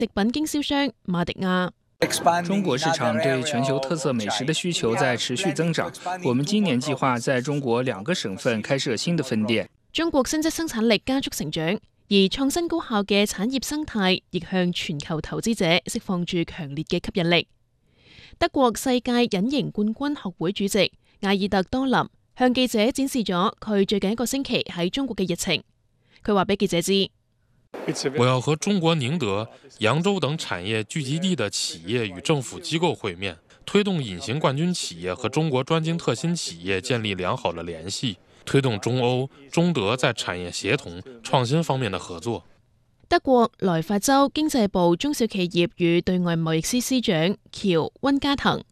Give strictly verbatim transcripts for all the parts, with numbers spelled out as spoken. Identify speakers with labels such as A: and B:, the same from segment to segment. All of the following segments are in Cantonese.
A: 食品經銷商馬迪亞。
B: 中國市場對全球特色美食的需求在持續增長，我們今年計劃在中國兩個省份開設新的分店。
A: 中國新質生產力加速成長，而創新高效嘅產業生態亦向全球投資者釋放住強烈嘅吸引力。德國世界隱形冠軍學會主席艾爾特多林向記者展示咗佢最近一個星期喺中國嘅日程。佢話俾記者知：
C: 我要和中國寧德、揚州等產業聚集地的企業與政府機構會面，推動隱形冠軍企業和中國專精特新企業建立良好的聯繫，推動中歐、中德在產業協同、創新方面的合作。
A: 德國萊法州經濟部中小企業與對外貿易司司長喬溫加騰。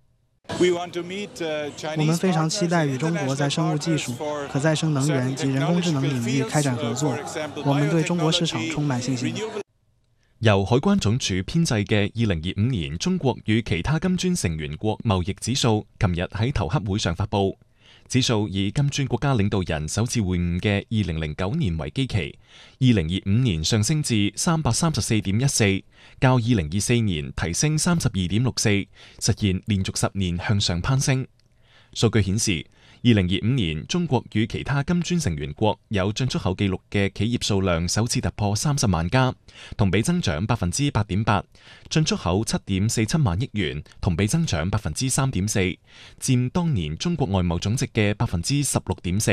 D: 我們非常期待與中國在生物技術、可再生能源及人工智能領域開展合作。我們對中國市場充滿信心。
E: 由海關總署編製嘅二零二五年中國與其他金磚成員國貿易指數，琴日喺頭洽會上發布。指數以金磚國家領導人首次會晤嘅二零零九年為基期，二零二五年上升至三百三十四點一四，較二零二四年提升三十二點六四，實現連續十年向上攀升。數據顯示，二零二五年中國與其他金磚成員國有進出口記錄嘅企業數量首次突破三十萬家，同比增長百分之八點八，進出口七點四七萬億元，同比增長百分之三點四，佔當年中國外貿總值嘅百分之十六點四。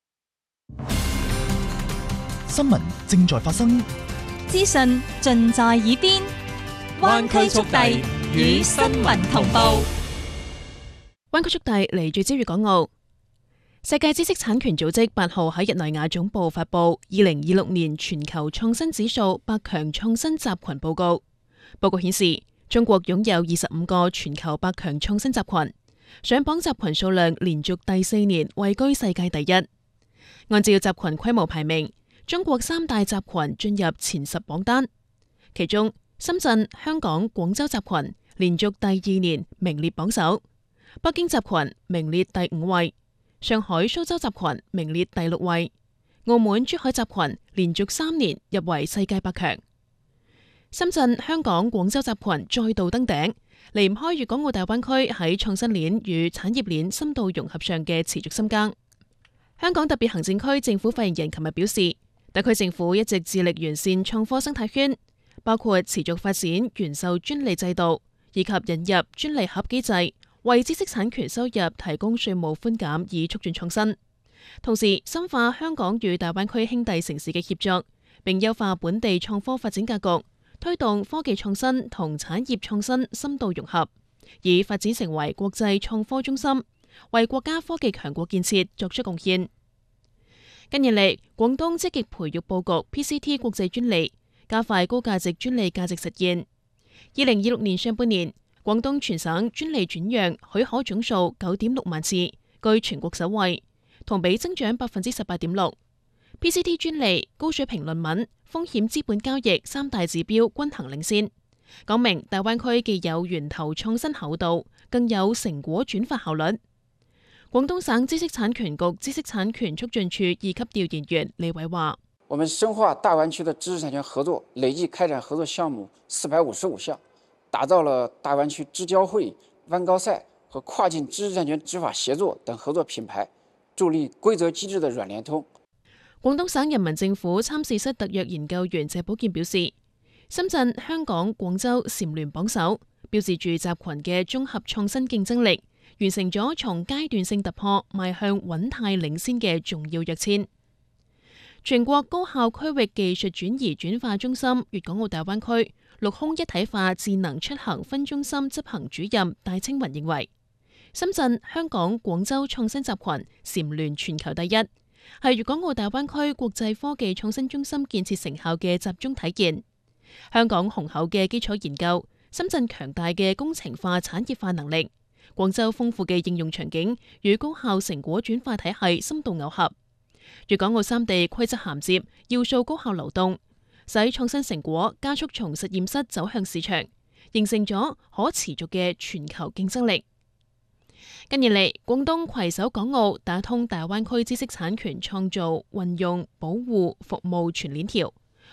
F: 新聞正在發生，
G: 資訊盡在耳邊，灣區速遞與新聞同步。
A: 灣區速遞嚟自朝粵港澳。世界知識產權組織八號喺日內瓦總部發布二零二六年全球創新指數百強創新集群報告。報告顯示，中國擁有二十五個全球百強創新集群，上榜集群數量連續第四年位居世界第一。按照集群規模排名，中國三大集群進入前十榜單，其中深圳、香港、廣州集群連續第二年名列榜首，北京集群名列第五位。上海、蘇州集群名列第六位，澳門、珠海集群連續三年入圍世界百強。深圳、香港、廣州集群再度登頂，離唔開粵港澳大灣區喺創新鏈與產業鏈深度融合上嘅持續深耕。香港特別行政區政府發言人琴日表示，特區政府一直致力完善創科生態圈，包括持續發展原授專利制度，以及引入專利盒機制，為知識產權收入提供稅務寬減，以促進創新。同時，深化香港與大灣區兄弟城市嘅協作，並優化本地創科發展格局，推動科技創新同產業創新深度融合，以發展成為國際創科中心，為國家科技強國建設作出貢獻。近年嚟，廣東積極培育佈局 P C T 國際專利，加快高價值專利價值實現。二零二六年上半年，廣東全省專利轉讓許可總數九點六萬次，居全國首位，同比增長百分之十八點六。P C T 專利、高水平論文、風險資本交易三大指標均行領先，講明大灣區既有源頭創新厚度，更有成果轉化效率。廣東省知識產權局知識產權促進處二級調研員李偉話：
H: 我們深化大灣區的知識產權合作，累計開展合作項目四百五十五項。打造了大灣區知交會、灣高賽和跨境知識產權執法協作等合作品牌，助力規則機制的軟聯通。
A: 廣東省人民政府參事室特約研究員謝寶健表示，深圳、香港、廣州蟬聯榜首，標誌住集群嘅綜合創新競爭力，完成咗從階段性突破邁向穩態領先嘅重要躍遷。全國高校區域技術轉移轉化中心粵港澳大灣區陸空一體化智能出行分中心執行主任戴青雲認為，深圳、香港、廣州創新集群蟬聯全球第一，係粵港澳大灣區國際科技創新中心建設成效嘅集中體現。香港雄厚嘅基礎研究，深圳強大嘅工程化產業化能力，廣州豐富嘅應用場景與高校成果轉化體系深度耦合，粵港澳三地規則銜接，要素高效流動，使創新成果加速從實驗室走向市場，形成咗可持續嘅全球競爭力。近年嚟，廣東攜手港澳打通大灣區知識產權創造、運用、保護、服務全鏈條，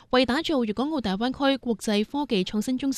A: 為打造粵港澳大灣區國際科技創新中心